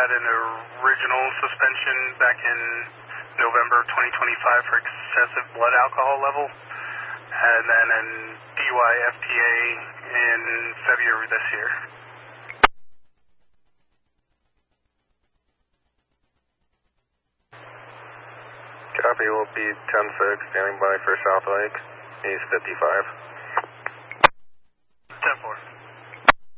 had an original suspension back in November 2025 for excessive blood alcohol level, and then an DUI FTA in February this year. Copy, will be 10-6, standing by for South Lake, East 55. 10-4.